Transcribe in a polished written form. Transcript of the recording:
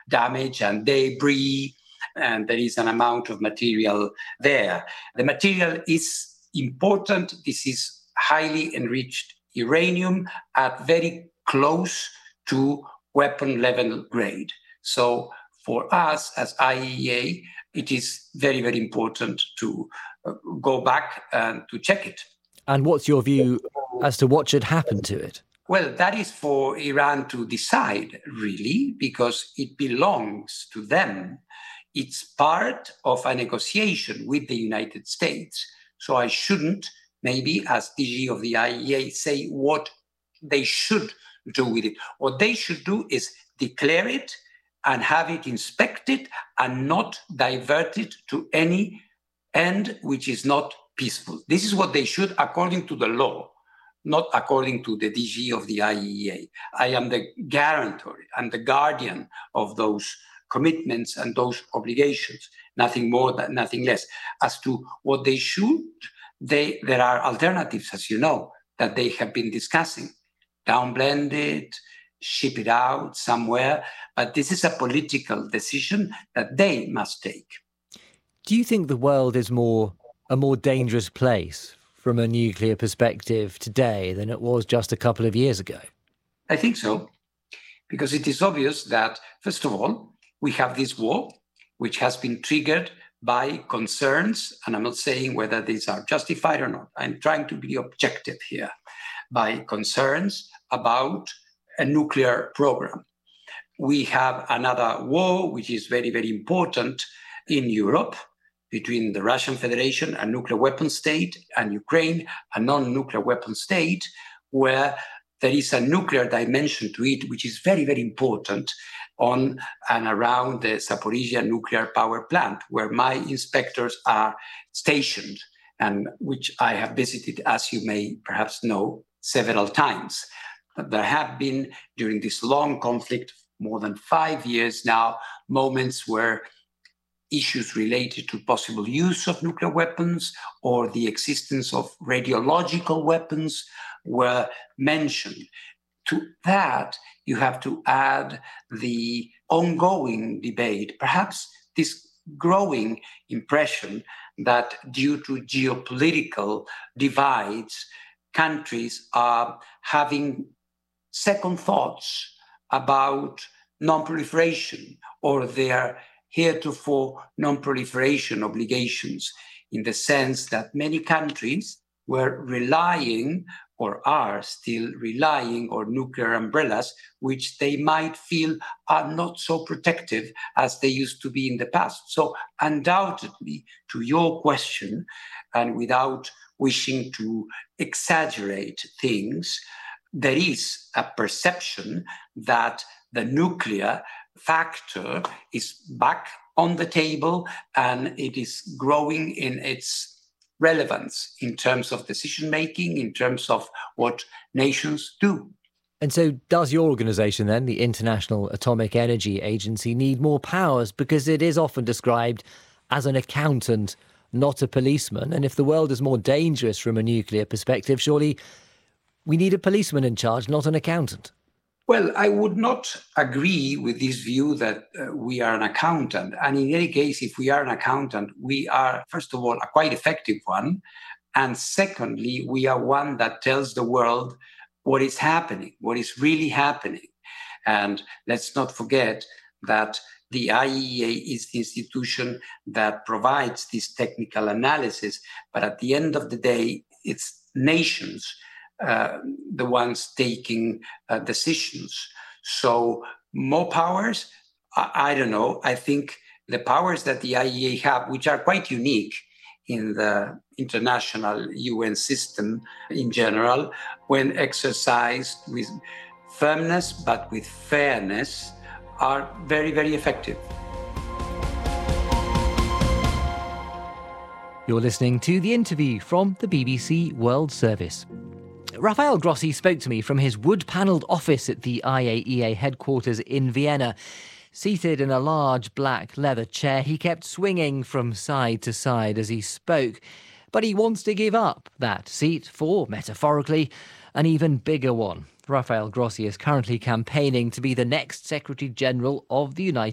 damage and debris, and there is an amount of material there. The material is important. This is highly enriched uranium at very close to weapon level grade. So for us as IAEA, it is very, very important to go back and to check it. And what's your view as to what should happen to it? Well, that is for Iran to decide, really, because it belongs to them. It's part of a negotiation with the United States. So I shouldn't, maybe as DG of the IAEA, say what they should do with it. What they should do is declare it and have it inspected and not divert it to any end which is not peaceful. This is what they should, according to the law, not according to the DG of the IAEA. I am the guarantor and the guardian of those commitments and those obligations, nothing more, nothing less. As to what they should, there are alternatives, as you know, that they have been discussing. Downblend it, ship it out somewhere, but this is a political decision that they must take. Do you think the world is a more dangerous place from a nuclear perspective today than it was just a couple of years ago? I think so, because it is obvious that, first of all, we have this war, which has been triggered by concerns, and I'm not saying whether these are justified or not. I'm trying to be objective here, by concerns about a nuclear program. We have another war, which is very, very important in Europe, between the Russian Federation, a nuclear weapon state, and Ukraine, a non-nuclear weapon state, where there is a nuclear dimension to it, which is very, very important on and around the Zaporizhzhia nuclear power plant, where my inspectors are stationed, and which I have visited, as you may perhaps know, several times. But there have been, during this long conflict, more than 5 years now, moments where issues related to possible use of nuclear weapons or the existence of radiological weapons were mentioned. To that, you have to add the ongoing debate, perhaps this growing impression that due to geopolitical divides, countries are having second thoughts about non-proliferation or their heretofore non-proliferation obligations, in the sense that many countries were relying or are still relying on nuclear umbrellas, which they might feel are not so protective as they used to be in the past. So undoubtedly, to your question, and without wishing to exaggerate things, there is a perception that the nuclear factor is back on the table and it is growing in its relevance in terms of decision-making, in terms of what nations do. And so does your organisation then, the International Atomic Energy Agency, need more powers? Because it is often described as an accountant, not a policeman. And if the world is more dangerous from a nuclear perspective, surely we need a policeman in charge, not an accountant. Well, I would not agree with this view that we are an accountant. And in any case, if we are an accountant, we are, first of all, a quite effective one. And secondly, we are one that tells the world what is happening, what is really happening. And let's not forget that the IAEA is the institution that provides this technical analysis. But at the end of the day, it's nations the ones taking decisions. So more powers, I don't know. I think the powers that the IAEA have, which are quite unique in the international UN system in general, when exercised with firmness but with fairness, are very, very effective. You're listening to The Interview from the BBC World Service. Rafael Grossi spoke to me from his wood-panelled office at the IAEA headquarters in Vienna. Seated in a large black leather chair, he kept swinging from side to side as he spoke. But he wants to give up that seat for, metaphorically, an even bigger one. Rafael Grossi is currently campaigning to be the next Secretary-General of the United